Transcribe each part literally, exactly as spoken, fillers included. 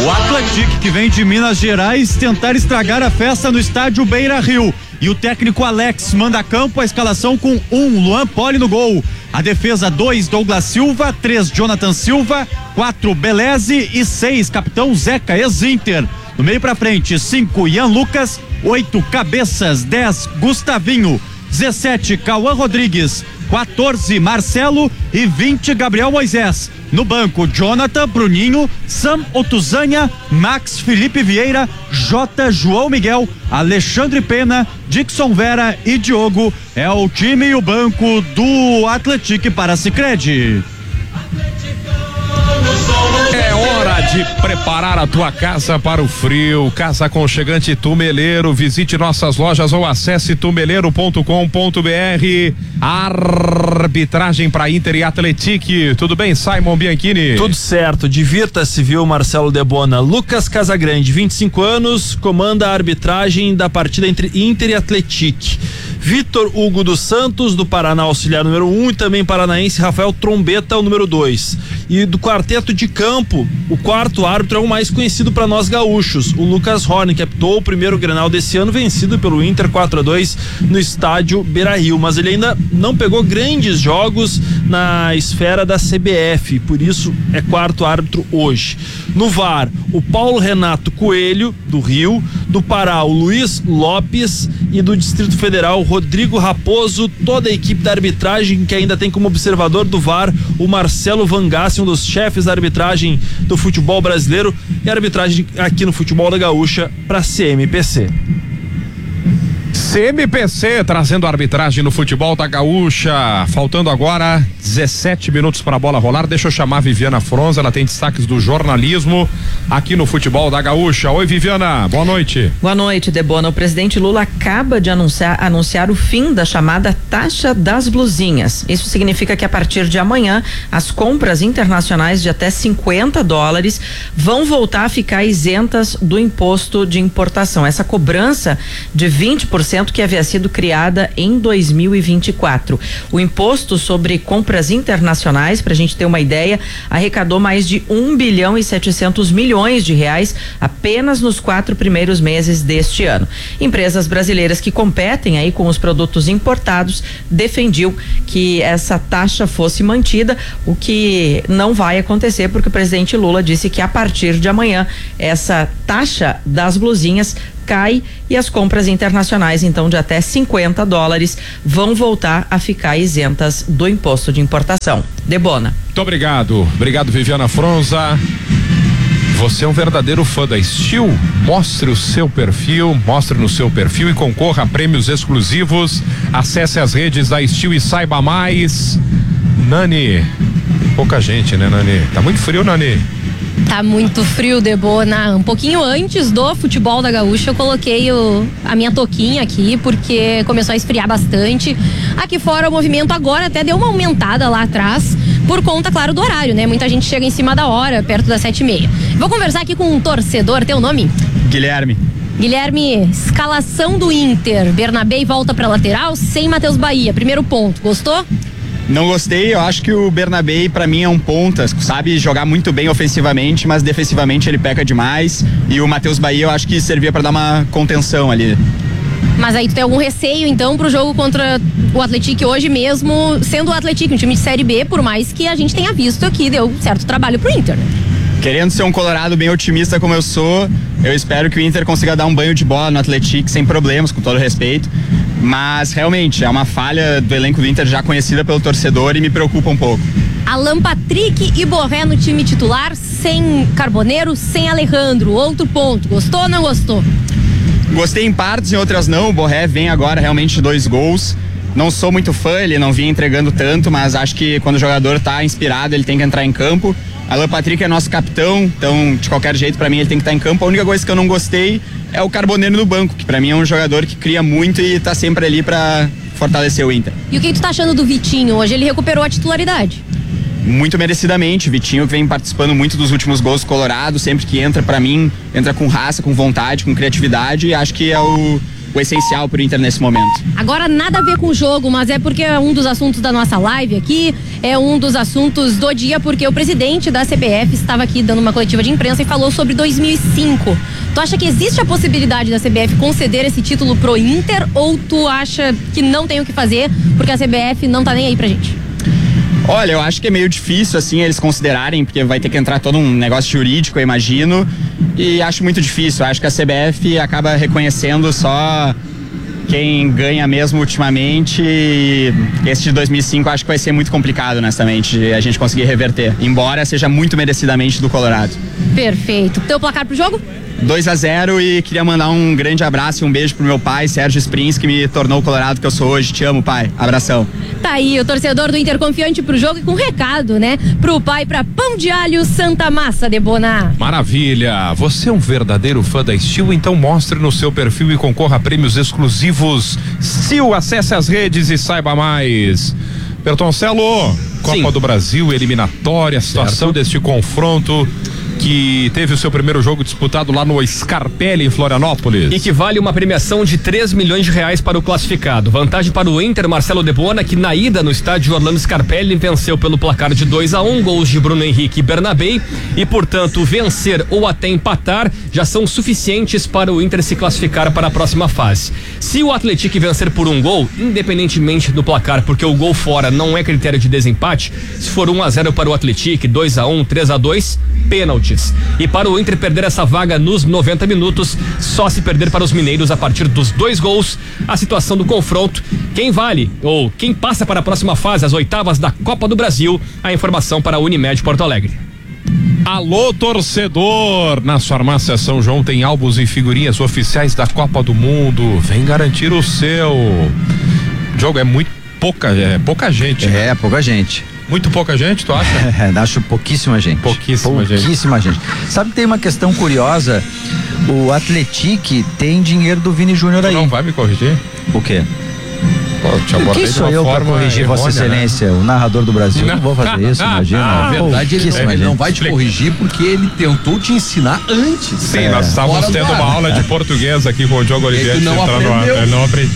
O Atlético, que vem de Minas Gerais, tentar estragar a festa no estádio Beira-Rio. E o técnico Alex manda a campo a escalação com um, Luan Poli no gol. A defesa, dois, Douglas Silva, três, Jonathan Silva, quatro, Beleze e seis, capitão Zeca, ex-Inter. No meio pra frente, cinco, Ian Lucas, oito, Cabeças, dez, Gustavinho, dezessete, Cauã Rodrigues, quatorze, Marcelo e vinte, Gabriel Moisés. No banco, Jonathan, Bruninho, Sam Otuzanha, Max, Felipe Vieira, J, João Miguel, Alexandre Pena, Dixon Vera e Diogo. É o time e o banco do Atlético para a Sicredi. É hora de preparar a tua casa para o frio. Casa aconchegante Tumeleiro. Visite nossas lojas ou acesse tumeleiro ponto com ponto br. Arbitragem para Inter e Atlético. Tudo bem, Simon Bianchini? Tudo certo. Divirta-se, viu, Marcelo Debona. Lucas Casagrande, vinte e cinco anos, comanda a arbitragem da partida entre Inter e Atlético. Vitor Hugo dos Santos, do Paraná, auxiliar número um, e também paranaense Rafael Trombeta, o número dois. E do quarteto de campo, o quarto árbitro é o mais conhecido para nós gaúchos, o Lucas Horne, que apitou o primeiro Grenal desse ano, vencido pelo Inter quatro a dois no estádio Beira-Rio, mas ele ainda não pegou grandes jogos na esfera da C B F, por isso é quarto árbitro hoje. No V A R, o Paulo Renato Coelho, do Rio, do Pará, o Luiz Lopes, e do Distrito Federal, Rodrigo Raposo. Toda a equipe da arbitragem, que ainda tem como observador do V A R o Marcelo Vangassi, um dos chefes da arbitragem do futebol brasileiro, e a arbitragem aqui no futebol da Gaúcha para C M P C. C M P C trazendo a arbitragem no futebol da Gaúcha. Faltando agora dezessete minutos para a bola rolar. Deixa eu chamar a Viviana Fronza, ela tem destaques do jornalismo aqui no futebol da Gaúcha. Oi, Viviana, boa noite. Boa noite, Debona. O presidente Lula acaba de anunciar, anunciar o fim da chamada taxa das blusinhas. Isso significa que a partir de amanhã as compras internacionais de até cinquenta dólares vão voltar a ficar isentas do imposto de importação. Essa cobrança de vinte por cento que havia sido criada em dois mil e vinte e quatro. O imposto sobre compras internacionais, para a gente ter uma ideia, arrecadou mais de um bilhão e setecentos milhões de reais apenas nos quatro primeiros meses deste ano. Empresas brasileiras que competem aí com os produtos importados defendiam que essa taxa fosse mantida, o que não vai acontecer porque o presidente Lula disse que a partir de amanhã essa taxa das blusinhas cai e as compras internacionais, então, de até cinquenta dólares vão voltar a ficar isentas do imposto de importação. Debona. Muito obrigado. Obrigado, Viviana Fronza. Você é um verdadeiro fã da Steel? Mostre o seu perfil, mostre no seu perfil e concorra a prêmios exclusivos. Acesse as redes da Steel e saiba mais. Nani, pouca gente, né, Nani? Tá muito frio, Nani? Tá muito frio, Debona. Um pouquinho antes do futebol da Gaúcha, eu coloquei o, a minha touquinha aqui, porque começou a esfriar bastante. Aqui fora o movimento agora até deu uma aumentada lá atrás, por conta, claro, do horário, né? Muita gente chega em cima da hora, perto das sete e meia. Vou conversar aqui com um torcedor, teu nome? Guilherme. Guilherme, escalação do Inter. Bernabé volta pra lateral, sem Matheus Bahia. Primeiro ponto, gostou? Não gostei, eu acho que o Bernabé pra mim é um ponta, sabe jogar muito bem ofensivamente, mas defensivamente ele peca demais, e o Matheus Bahia eu acho que servia pra dar uma contenção ali. Mas aí tu tem algum receio então pro jogo contra o Atlético hoje mesmo, sendo o Atlético um time de Série B, por mais que a gente tenha visto que deu certo trabalho pro Inter, né? Querendo ser um colorado bem otimista como eu sou, eu espero que o Inter consiga dar um banho de bola no Atlético sem problemas, com todo respeito, mas realmente é uma falha do elenco do Inter já conhecida pelo torcedor e me preocupa um pouco. Alan Patrick e Borré no time titular, sem Carboneiro, sem Alejandro. Outro ponto, gostou ou não gostou? Gostei em partes, em outras não. O Borré vem agora realmente dois gols. Não sou muito fã, ele não vinha entregando tanto, mas acho que quando o jogador tá inspirado ele tem que entrar em campo. Alan Patrick é nosso capitão, então de qualquer jeito pra mim ele tem que estar em campo. A única coisa que eu não gostei é o Carboneiro no banco, que pra mim é um jogador que cria muito e tá sempre ali pra fortalecer o Inter. E o que tu tá achando do Vitinho? Hoje ele recuperou a titularidade. Muito merecidamente, Vitinho que vem participando muito dos últimos gols colorados, sempre que entra pra mim, entra com raça, com vontade, com criatividade, e acho que é o o essencial pro Inter nesse momento. Agora nada a ver com o jogo, mas é porque é um dos assuntos da nossa live aqui, é um dos assuntos do dia, porque o presidente da C B F estava aqui dando uma coletiva de imprensa e falou sobre dois mil e cinco. Tu acha que existe a possibilidade da C B F conceder esse título pro Inter, ou tu acha que não tem o que fazer porque a C B F não tá nem aí pra gente? Olha, eu acho que é meio difícil, assim, eles considerarem, porque vai ter que entrar todo um negócio jurídico, eu imagino, e acho muito difícil. Eu acho que a C B F acaba reconhecendo só quem ganha mesmo ultimamente, e esse de dois mil e cinco acho que vai ser muito complicado, honestamente, de a gente conseguir reverter, embora seja muito merecidamente do Colorado. Perfeito. Teu placar pro jogo? dois a zero, e queria mandar um grande abraço e um beijo pro meu pai, Sérgio Sprins, que me tornou o Colorado que eu sou hoje. Te amo, pai. Abração. Tá aí o torcedor do Inter confiante pro jogo e com recado, né? Pro pai, pra Pão de Alho Santa Massa de Boná. Maravilha! Você é um verdadeiro fã da Steel? Então mostre no seu perfil e concorra a prêmios exclusivos. Steel, acesse as redes e saiba mais. Bertoncelo, Copa Sim. do Brasil, eliminatória, situação Certo. deste confronto que teve o seu primeiro jogo disputado lá no Scarpelli, em Florianópolis. E que vale uma premiação de três milhões de reais para o classificado. Vantagem para o Inter, Marcelo Debona, que na ida no estádio Orlando Scarpelli venceu pelo placar de dois a um, gols de Bruno Henrique e Bernabé, e portanto vencer ou até empatar já são suficientes para o Inter se classificar para a próxima fase. Se o Atlético vencer por um gol, independentemente do placar, porque o gol fora não é critério de desempate, se for um a zero para o Atlético, dois a um, três a dois, pênaltis. E para o Inter perder essa vaga nos noventa minutos, só se perder para os mineiros a partir dos dois gols. A situação do confronto, quem vale ou quem passa para a próxima fase, as oitavas da Copa do Brasil, a informação para a Unimed Porto Alegre. Alô, torcedor! Nas farmácias São João tem álbuns e figurinhas oficiais da Copa do Mundo. Vem garantir o seu. O jogo é muito pouca, é pouca gente. É, né? pouca gente. Muito pouca gente, tu acha? É, acho pouquíssima gente. Pouquíssima gente. Pouquíssima gente. Sabe que tem uma questão curiosa? O Atlético tem dinheiro do Vini Júnior aí. Não vai me corrigir? O quê? Pô, te abordei Quem de sou uma eu para forma corrigir Vossa errônea, Excelência, né? o narrador do Brasil? Não. Não vou fazer isso, imagina. Na verdade, ele, Pouquíssima ele não gente. vai te corrigir porque ele tentou te ensinar antes. Sim, É. nós estávamos Fora do tendo ar. uma aula de português aqui com o Diogo Oliveira. Ele não aprendeu. Ele não aprendeu.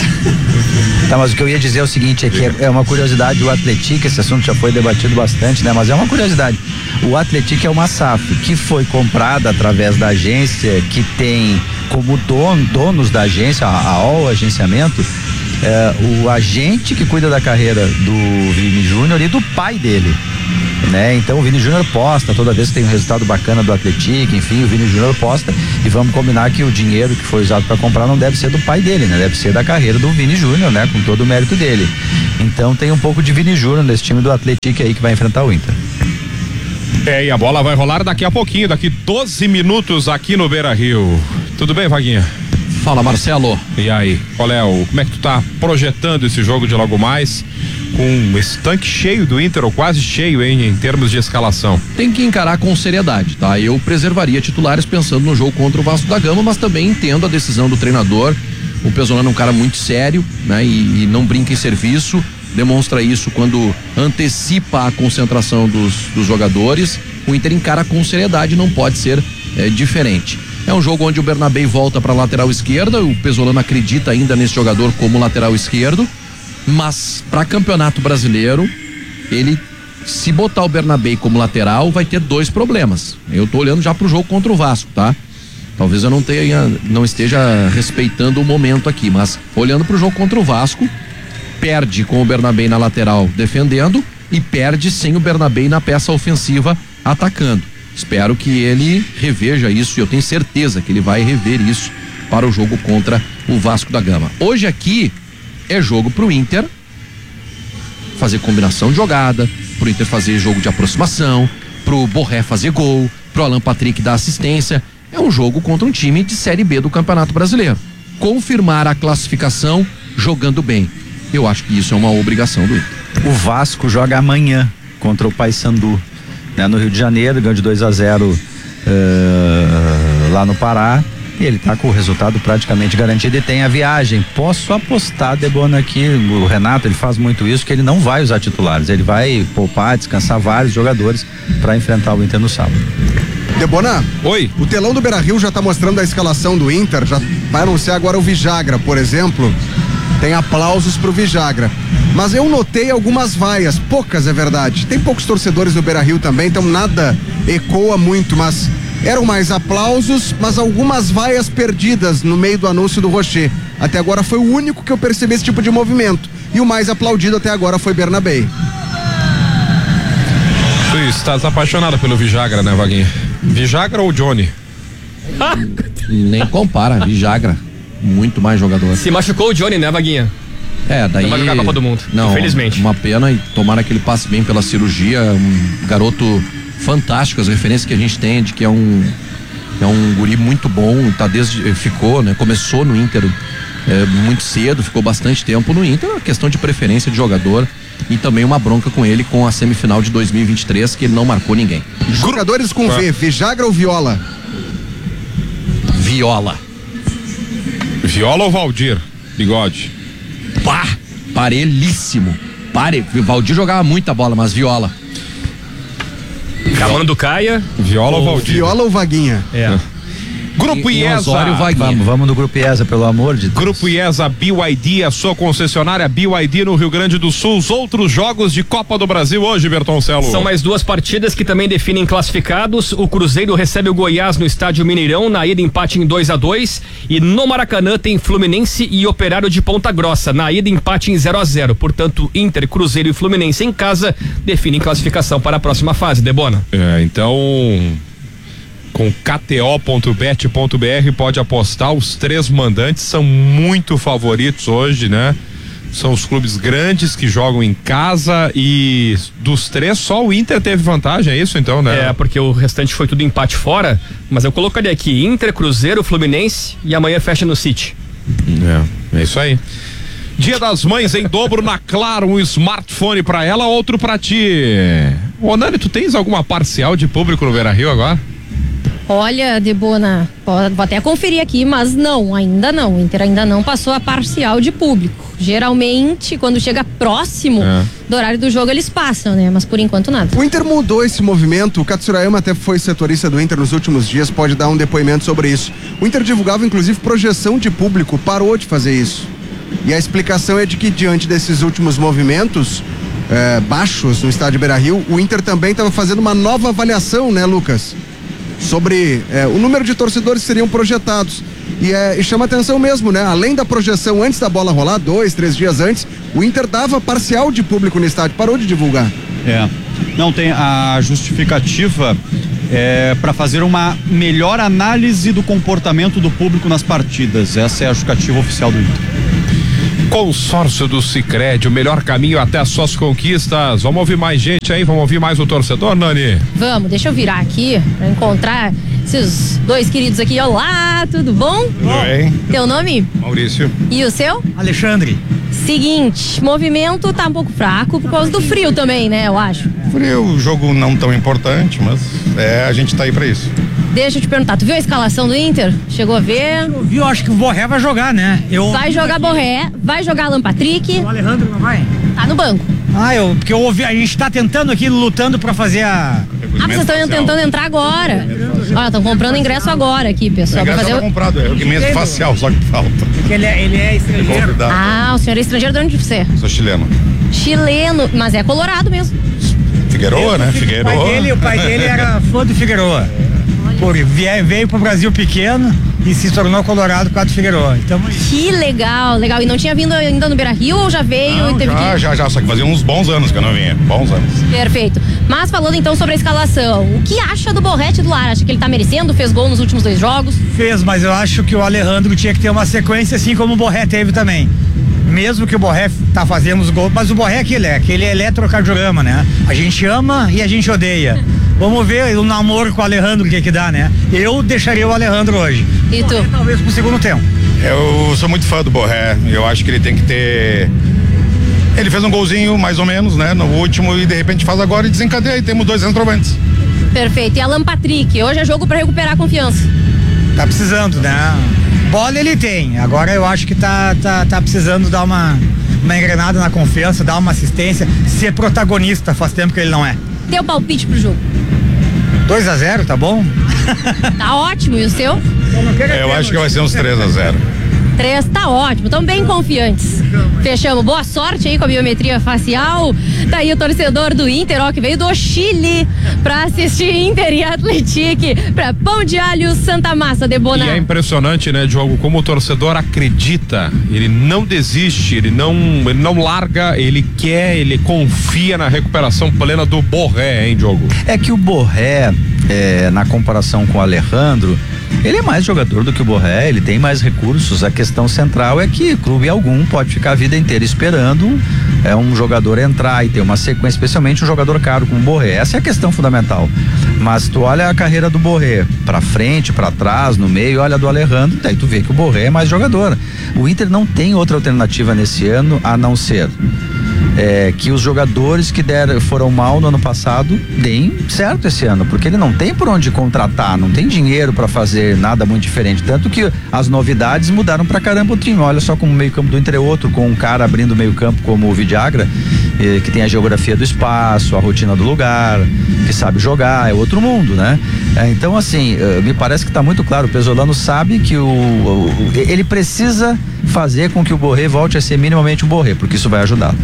Tá, mas o que eu ia dizer é o seguinte, é que é, é uma curiosidade, o Atlético, esse assunto já foi debatido bastante, né? Mas é uma curiosidade. O Atlético é uma S A F que foi comprada através da agência, que tem como dono, donos da agência, a, a O Agenciamento, é, o agente que cuida da carreira do Vini Júnior e do pai dele. Né? Então o Vini Júnior posta toda vez que tem um resultado bacana do Atlético, enfim, o Vini Júnior posta, e vamos combinar que o dinheiro que foi usado para comprar não deve ser do pai dele, né? Deve ser da carreira do Vini Júnior, né? Com todo o mérito dele. Então tem um pouco de Vini Júnior nesse time do Atlético aí que vai enfrentar o Inter. É, e a bola vai rolar daqui a pouquinho, daqui doze minutos aqui no Beira-Rio. Tudo bem, Vaguinha? Fala, Marcelo. E aí, qual é o, como é que tu tá projetando esse jogo de logo mais, com esse tanque cheio do Inter, ou quase cheio, hein, em termos de escalação? Tem que encarar com seriedade, tá? Eu preservaria titulares pensando no jogo contra o Vasco da Gama, mas também entendo a decisão do treinador. O Pesolano é um cara muito sério, né? E, e não brinca em serviço, demonstra isso quando antecipa a concentração dos, dos jogadores. O Inter encara com seriedade, não pode ser é, diferente. É um jogo onde o Bernabé volta para lateral esquerda, o Pesolano acredita ainda nesse jogador como lateral esquerdo, mas para campeonato brasileiro, ele, se botar o Bernabé como lateral, vai ter dois problemas. Eu tô olhando já pro jogo contra o Vasco, tá? Talvez eu não tenha, não esteja respeitando o momento aqui, mas olhando pro jogo contra o Vasco, perde com o Bernabé na lateral defendendo e perde sem o Bernabé na peça ofensiva atacando. Espero que ele reveja isso, e eu tenho certeza que ele vai rever isso para o jogo contra o Vasco da Gama. Hoje aqui é jogo pro Inter fazer combinação de jogada, pro Inter fazer jogo de aproximação, pro Borré fazer gol, pro Alan Patrick dar assistência. É um jogo contra um time de Série B do Campeonato Brasileiro. Confirmar a classificação jogando bem. Eu acho que isso é uma obrigação do Inter. O Vasco joga amanhã contra o Paysandu, né? No Rio de Janeiro, ganhou de dois a zero uh, lá no Pará, e ele tá com o resultado praticamente garantido e tem a viagem. Posso apostar, Debona, aqui, o Renato, ele faz muito isso, que ele não vai usar titulares, ele vai poupar, descansar vários jogadores para enfrentar o Inter no sábado. Debona. Oi. O telão do Beira-Rio já tá mostrando a escalação do Inter, já vai anunciar agora o Vijagra, por exemplo. Tem aplausos pro Vijagra. Mas eu notei algumas vaias, poucas é verdade. Tem poucos torcedores no Beira-Rio também, então nada ecoa muito, mas eram mais aplausos, mas algumas vaias perdidas no meio do anúncio do Rocher. Até agora foi o único que eu percebi esse tipo de movimento. E o mais aplaudido até agora foi Bernabé. Tu estás apaixonada pelo Vijagra, né, Vaguinha? Vijagra ou Johnny? Nem compara, Vijagra. Muito mais jogador. Se machucou o Johnny, né, Vaguinha? É, daí. Não vai jogar a Copa do Mundo. Não, infelizmente. Uma pena, e tomara que ele passe bem pela cirurgia. Um garoto fantástico, as referências que a gente tem de que é um é um guri muito bom, tá desde, ficou, né, começou no Inter é, muito cedo, ficou bastante tempo no Inter, é uma questão de preferência de jogador e também uma bronca com ele com a semifinal de dois mil e vinte e três, que ele não marcou ninguém. Jogadores com V, Vijagra ou Viola? Viola. Viola ou Valdir? Bigode. Pá, parelhíssimo. Pare, Valdir jogava muita bola, mas Viola. Camando Caia. Viola ou Valdir? Viola ou Vaguinha? É. Grupo Em- em IESA. Osório, Vaguinha. Vamos, vamos no Grupo IESA, pelo amor de Deus. Grupo IESA B Y D, a sua concessionária B Y D no Rio Grande do Sul. Os outros jogos de Copa do Brasil hoje, Bertoncelo. São mais duas partidas que também definem classificados. O Cruzeiro recebe o Goiás no estádio Mineirão, na ida empate em dois a dois, e no Maracanã tem Fluminense e Operário de Ponta Grossa, na ida empate em zero a zero. Portanto, Inter, Cruzeiro e Fluminense em casa definem classificação para a próxima fase, Debona. É, então, com K T O ponto bet ponto B R pode apostar, os três mandantes são muito favoritos hoje, né? São os clubes grandes que jogam em casa e dos três só o Inter teve vantagem, é isso então, né? É, porque o restante foi tudo empate fora, mas eu colocaria aqui Inter, Cruzeiro, Fluminense e amanhã fecha no City. É, é isso aí. Dia das Mães em dobro na Claro, um smartphone pra ela, outro pra ti. Ô Nani, tu tens alguma parcial de público no Beira-Rio agora? Olha, Debona, vou até conferir aqui, mas não, ainda não. O Inter ainda não passou a parcial de público. Geralmente, quando chega próximo É. do horário do jogo, eles passam, né? Mas por enquanto nada. O Inter mudou esse movimento, o Katsurayama até foi setorista do Inter nos últimos dias, pode dar um depoimento sobre isso. O Inter divulgava inclusive projeção de público, parou de fazer isso. E a explicação é de que diante desses últimos movimentos é, baixos no estádio Beira-Rio, o Inter também estava fazendo uma nova avaliação, né, Lucas? Sobre é, o número de torcedores que seriam projetados. E, é, e chama atenção mesmo, né? Além da projeção antes da bola rolar, dois, três dias antes, o Inter dava parcial de público no estádio, parou de divulgar. É. Não tem a justificativa é, para fazer uma melhor análise do comportamento do público nas partidas. Essa é a justificativa oficial do Inter. Consórcio do Sicredi, o melhor caminho até as suas conquistas. Vamos ouvir mais gente aí, vamos ouvir mais o torcedor, Nani? Vamos, deixa eu virar aqui pra encontrar esses dois queridos aqui. Olá, tudo bom? Tudo bem. Teu nome? Maurício. E o seu? Alexandre. Seguinte, movimento tá um pouco fraco por causa do frio também, né? Eu acho. Frio, o jogo não tão importante, mas é, a gente tá aí pra isso. Deixa eu te perguntar, tu viu a escalação do Inter? Chegou a ver? Eu vi, eu acho que o Borré vai jogar, né? Eu... Vai jogar Borré, vai jogar Alan Patrick. O Alejandro não vai? Tá no banco. Ah, eu, porque eu ouvi, a gente tá tentando aqui, lutando pra fazer a... Ah, vocês estão tentando entrar agora. Olha, estão comprando ingresso agora aqui, pessoal. O Pra ingresso fazer tá o... comprado, é requerimento facial, só que falta. Porque ele é, ele é estrangeiro. Ah, o senhor é estrangeiro, de onde você é? Sou chileno. Chileno, mas é colorado mesmo. Figueroa, né? O pai Figueroa. dele, o pai dele era fã do Figueroa. Por, vie- veio pro Brasil pequeno e se tornou colorado por causa do Figueroa. Então, Que legal, legal. E não tinha vindo ainda no Beira-Rio ou já veio Não, e teve já, que... já, já, só que fazia uns bons anos que eu não vinha. Bons anos. Perfeito. Mas falando então sobre a escalação, o que acha do Borré titular? Acha que ele tá merecendo? Fez gol nos últimos dois jogos? fez, mas eu acho que o Alejandro tinha que ter uma sequência assim como o Borré teve também. Mesmo que o Borré tá fazendo os gols, mas o Borré é aquele, é aquele eletrocardiograma, né? A gente ama e a gente odeia. Vamos ver o namoro com o Alejandro, o que que dá, né? Eu deixaria o Alejandro hoje. E tu? Borré, talvez pro segundo tempo. Eu sou muito fã do Borré. Eu acho que ele tem que ter. Ele fez um golzinho, mais ou menos, né? No último, e de repente faz agora e desencadeia. E temos dois centroavantes. Perfeito. E Alan Patrick, hoje é jogo pra recuperar a confiança. Tá precisando, né? Bola ele tem. Agora eu acho que tá, tá, tá precisando dar uma, uma engrenada na confiança, dar uma assistência, ser protagonista. Faz tempo que ele não é. Teu palpite pro jogo? dois a zero, tá bom? Tá ótimo, e o seu? É, eu acho que vai ser uns três a zero. Três, tá ótimo, estão bem confiantes. Fechamos, boa sorte aí com a biometria facial. Tá aí o torcedor do Inter, ó, que veio do Chile pra assistir Inter e Atletique, pra Pão de Alho Santa Massa de Bona. E é impressionante, né, Diogo, como o torcedor acredita, ele não desiste, ele não, ele não larga, ele quer, ele confia na recuperação plena do Borré, hein, Diogo? É que o Borré, é, na comparação com o Alejandro, ele é mais jogador do que o Borré, ele tem mais recursos. A questão central é que clube algum pode ficar a vida inteira esperando é um jogador entrar e ter uma sequência, especialmente um jogador caro como o Borré. Essa é a questão fundamental. Mas tu olha a carreira do Borré, pra frente, pra trás, no meio, olha a do Alejandro, daí tu vê que o Borré é mais jogador. O Inter não tem outra alternativa nesse ano a não ser É, que os jogadores que deram, foram mal no ano passado deem certo esse ano, porque ele não tem por onde contratar, não tem dinheiro para fazer nada muito diferente, tanto que as novidades mudaram pra caramba o time. Olha só como o meio campo do Inter é outro, com um cara abrindo o meio campo como o Vidagra, eh, que tem a geografia do espaço, a rotina do lugar, que sabe jogar, é outro mundo, né? É, então assim, eh, me parece que tá muito claro, o Pesolano sabe que o, o ele precisa fazer com que o Borré volte a ser minimamente um Borré, porque isso vai ajudá-lo.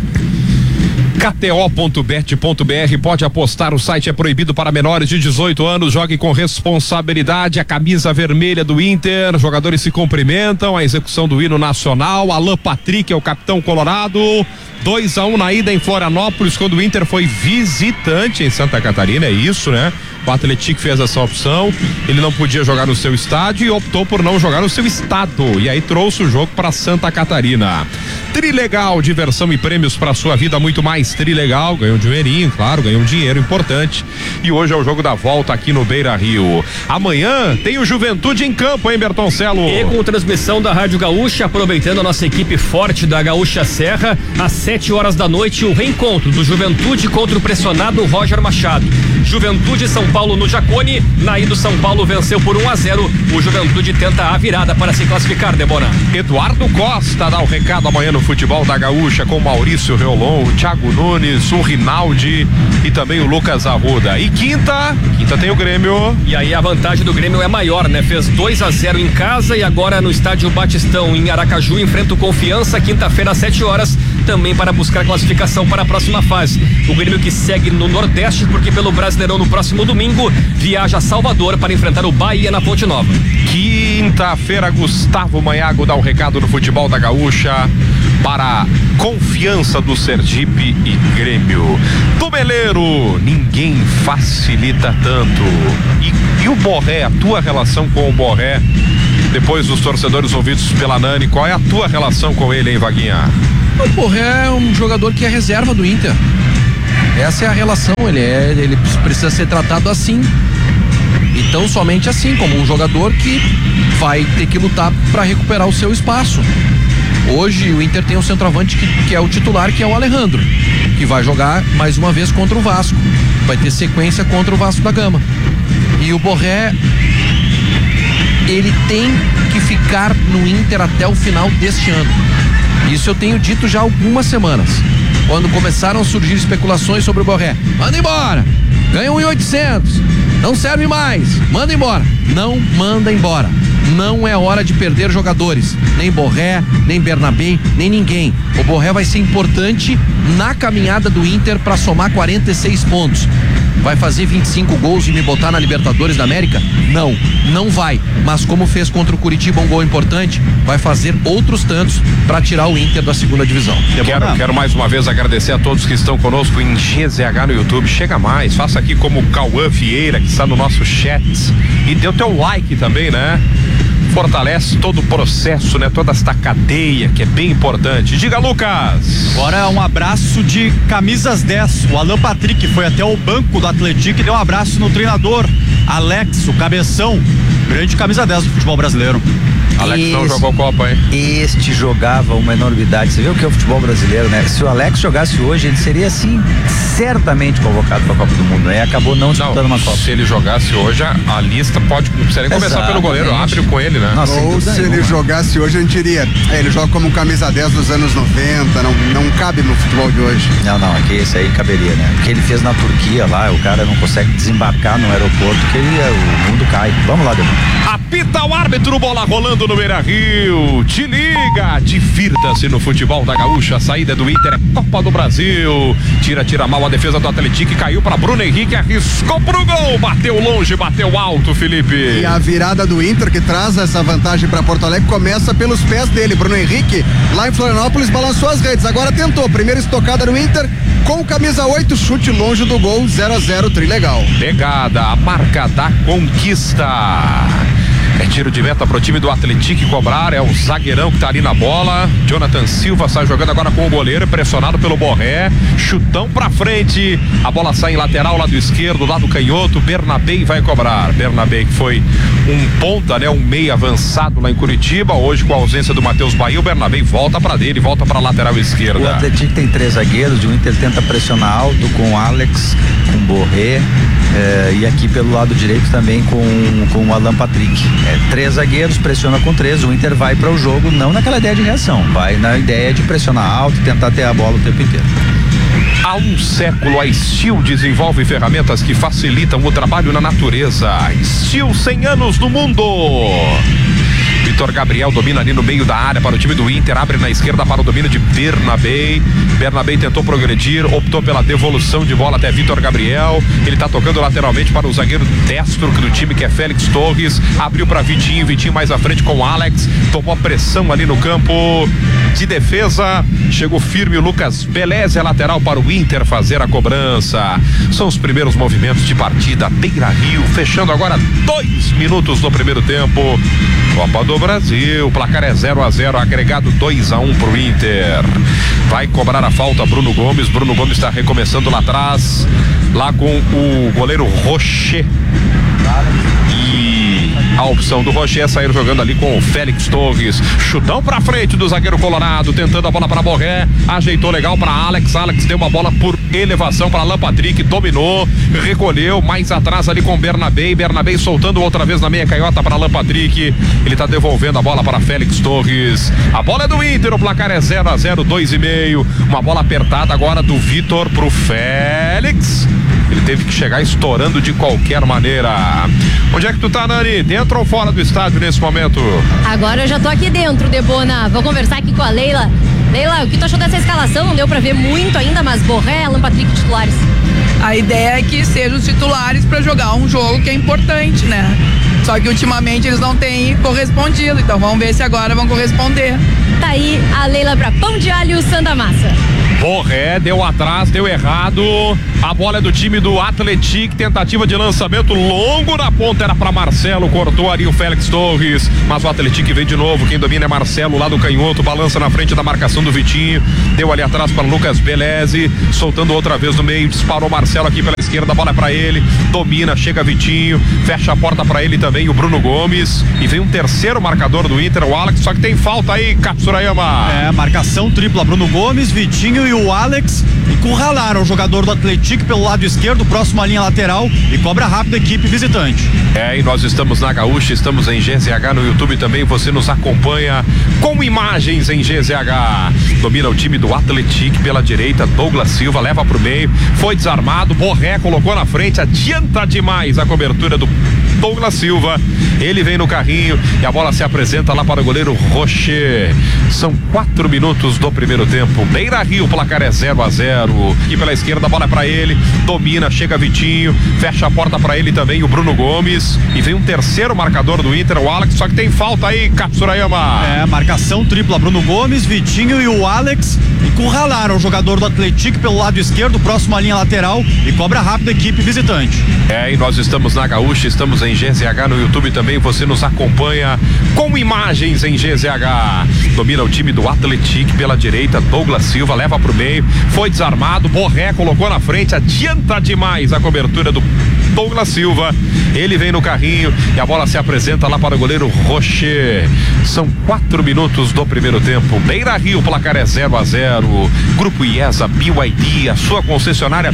K T O ponto bet ponto B R, pode apostar, o site é proibido para menores de dezoito anos, jogue com responsabilidade. A camisa vermelha do Inter, jogadores se cumprimentam, a execução do hino nacional. Alan Patrick é o capitão colorado. dois a um na ida em Florianópolis, quando o Inter foi visitante em Santa Catarina, é isso, né? O Atletique fez essa opção, ele não podia jogar no seu estádio e optou por não jogar no seu estado, e aí trouxe o jogo para Santa Catarina. Trilegal, diversão e prêmios para sua vida, muito mais. Trilegal, ganhou um dinheirinho, claro, ganhou um dinheiro importante, e hoje é o jogo da volta aqui no Beira-Rio. Amanhã tem o Juventude em campo, hein, Bertoncelo? E com transmissão da Rádio Gaúcha, aproveitando a nossa equipe forte da Gaúcha Serra, às sete horas da noite, o reencontro do Juventude contra o pressionado Roger Machado. Juventude São Paulo no Jacone, na ida o São Paulo venceu por um a zero, o Juventude tenta a virada para se classificar, Debona. Eduardo Costa dá o recado amanhã no Futebol da Gaúcha com Maurício Reolon, o Thiago Nunes, o Rinaldi e também o Lucas Arruda. E quinta, quinta tem o Grêmio. E aí a vantagem do Grêmio é maior, né? Fez dois a zero em casa e agora no estádio Batistão em Aracaju enfrenta o Confiança, quinta-feira às sete horas, também para buscar classificação para a próxima fase. O Grêmio que segue no Nordeste, porque pelo Brasileirão no próximo domingo viaja a Salvador para enfrentar o Bahia na Fonte Nova. Quinta-feira, Gustavo Maiago dá o recado no Futebol da Gaúcha para Confiança do Sergipe e Grêmio. Do Meleiro, ninguém facilita tanto. E, e o Borré, a tua relação com o Borré, depois dos torcedores ouvidos pela Nani, qual é a tua relação com ele, hein, Vaguinha? O Borré é um jogador que é reserva do Inter. Essa é a relação, ele, é, ele precisa ser tratado assim. Então, somente assim, como um jogador que vai ter que lutar para recuperar o seu espaço. Hoje o Inter tem um centroavante que, que é o titular, que é o Alejandro, que vai jogar mais uma vez contra o Vasco. Vai ter sequência contra o Vasco da Gama. E o Borré, ele tem que ficar no Inter até o final deste ano. Isso eu tenho dito já há algumas semanas, quando começaram a surgir especulações sobre o Borré. Manda embora, ganha um milhão e oitocentos, não serve mais, manda embora. Não manda embora. Não é hora de perder jogadores, nem Borré, nem Bernabé, nem ninguém. O Borré vai ser importante na caminhada do Inter para somar quarenta e seis pontos. Vai fazer vinte e cinco gols e me botar na Libertadores da América? Não, não vai. Mas como fez contra o Curitiba um gol importante, vai fazer outros tantos para tirar o Inter da segunda divisão. Quero, quero mais uma vez agradecer a todos que estão conosco em G Z H no YouTube. Chega mais, faça aqui como o Cauã Vieira, que está no nosso chat, e dê o teu like também, né? Fortalece todo o processo, né? Toda esta cadeia que é bem importante. Diga, Lucas. Agora um abraço de camisas dez. O Alan Patrick foi até o banco do Atletique e deu um abraço no treinador Alex, o cabeção, grande camisa dez do futebol brasileiro. Alex Esse, não jogou Copa, hein? Este jogava uma enormidade. Você vê o que é o futebol brasileiro, né? Se o Alex jogasse hoje, ele seria, assim, certamente convocado para a Copa do Mundo, né? Acabou não disputando uma Copa. Se ele jogasse hoje, a, a lista pode, não precisa nem começar Exatamente. pelo goleiro, abre com ele, né? Nossa, Ou se ele jogasse hoje, a gente diria, é, ele joga como camisa dez dos anos noventa, não, não cabe no futebol de hoje. Não, não, aqui esse aí caberia, né? O que ele fez na Turquia lá, o cara não consegue desembarcar no aeroporto, que ele, o mundo cai. Vamos lá, Demônio. Apita o árbitro, bola rolando no Beira-Rio. Te liga, divirta-se no futebol da Gaúcha. A saída do Inter é Copa do Brasil. Tira, tira mal a defesa do Atlético, caiu para Bruno Henrique, arriscou pro gol, bateu longe, bateu alto, Felipe. E a virada do Inter, que traz essa vantagem para Porto Alegre, começa pelos pés dele. Bruno Henrique, lá em Florianópolis, balançou as redes. Agora tentou, primeira estocada no Inter, com camisa oito, chute longe do gol, zero a zero, trilegal. Pegada, a marca da conquista. É tiro de meta pro time do Atlético cobrar, é o zagueirão que tá ali na bola. Jonathan Silva sai jogando agora com o goleiro, pressionado pelo Borré, chutão pra frente, a bola sai em lateral, lado esquerdo, lado canhoto, Bernabé vai cobrar. Bernabé que foi um ponta, né, um meia avançado lá em Curitiba, hoje com a ausência do Matheus Bahia, o Bernabé volta pra dele, volta pra lateral esquerda. O Atlético tem três zagueiros, o Inter tenta pressionar alto com Alex, com Borré, eh, e aqui pelo lado direito também com, com o Alan Patrick. É, três zagueiros, pressiona com três, o Inter vai para o jogo não naquela ideia de reação, vai na ideia de pressionar alto e tentar ter a bola o tempo inteiro. Há um século, a Steel desenvolve ferramentas que facilitam o trabalho na natureza. Steel, cem anos no mundo. Vitor Gabriel domina ali no meio da área para o time do Inter, abre na esquerda para o domínio de Bernabé. Bernabé tentou progredir, optou pela devolução de bola até Vitor Gabriel. Ele está tocando lateralmente para o zagueiro destro do time, que é Félix Torres. Abriu para Vitinho, Vitinho mais à frente com o Alex. Tomou a pressão ali no campo de defesa. Chegou firme o Lucas Beleza, lateral para o Inter fazer a cobrança. São os primeiros movimentos de partida. Beira-Rio, fechando agora dois minutos do primeiro tempo. Copa do Brasil, o placar é zero a zero, agregado dois a um pro Inter. Vai cobrar a falta Bruno Gomes. Bruno Gomes está recomeçando lá atrás, lá com o goleiro Rocher. E a opção do Rocher é sair jogando ali com o Félix Torres. Chutão pra frente do zagueiro colorado, tentando a bola para Borré, ajeitou legal para Alex. Alex deu uma bola por elevação para Alan Patrick, dominou, recolheu mais atrás ali com Bernabé. Bernabé soltando outra vez na meia canhota para Alan Patrick. Ele tá devolvendo a bola para Félix Torres. A bola é do Inter, o placar é zero a zero, dois e meio. Uma bola apertada agora do Vitor pro Félix. Ele teve que chegar estourando de qualquer maneira. Onde é que tu tá, Nani? Dentro ou fora do estádio nesse momento? Agora eu já tô aqui dentro, Debona. Vou conversar aqui com a Leila. Leila, o que tu achou dessa escalação? Não deu pra ver muito ainda, mas Borré, Alan Patrick titulares. A ideia é que sejam os titulares pra jogar um jogo que é importante, né? Só que ultimamente eles não têm correspondido, então vamos ver se agora vão corresponder. Tá aí a Leila pra Pão de Alho Santa Massa. Borré deu atrás, deu errado. A bola é do time do Atlético. Tentativa de lançamento longo na ponta, era para Marcelo, cortou ali o Félix Torres, mas o Atlético vem de novo. Quem domina é Marcelo lá do canhoto, balança na frente da marcação do Vitinho, deu ali atrás para Lucas Beleza, soltando outra vez no meio, disparou Marcelo aqui pela esquerda, a bola é para ele, domina, chega Vitinho, fecha a porta para ele também o Bruno Gomes, e vem um terceiro marcador do Inter, o Alex, só que tem falta aí, Katsurayama. É, marcação tripla, Bruno Gomes, Vitinho e o Alex encurralaram o jogador do Atlético pelo lado esquerdo, próximo à linha lateral, e cobra rápido a equipe visitante. É, e nós estamos na Gaúcha, estamos em G Z H no YouTube também, você nos acompanha com imagens em G Z H. Domina o time do Atlético pela direita, Douglas Silva leva pro meio, foi desarmado, Borré colocou na frente, adianta demais a cobertura do Douglas Silva, ele vem no carrinho e a bola se apresenta lá para o goleiro Rocher. São quatro minutos do primeiro tempo, Beira-Rio, o placar é zero a zero. E pela esquerda a bola é para ele, domina, chega Vitinho, fecha a porta para ele também o Bruno Gomes, e vem um terceiro marcador do Inter, o Alex, só que tem falta aí, Katsurayama. É, marcação tripla, Bruno Gomes, Vitinho e o Alex encurralaram o jogador do Atlético pelo lado esquerdo, próximo à linha lateral, e cobra rápido a equipe visitante. É, e nós estamos na Gaúcha, estamos em G Z H no YouTube também, você nos acompanha com imagens em G Z H. Domina o time do Atlético pela direita, Douglas Silva leva pro meio, foi desarmado, Borré colocou na frente, adianta demais a cobertura do Douglas Silva. Ele vem no carrinho e a bola se apresenta lá para o goleiro Rocher. São quatro minutos do primeiro tempo. Beira Rio, placar é zero a zero. Grupo IESA, B Y D, a sua concessionária